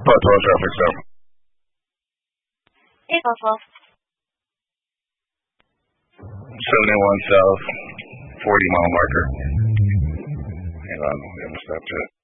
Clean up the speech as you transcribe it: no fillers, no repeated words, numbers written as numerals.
traffic stop. 71 south, 40 mile marker. Hang on, we haven't stopped yet.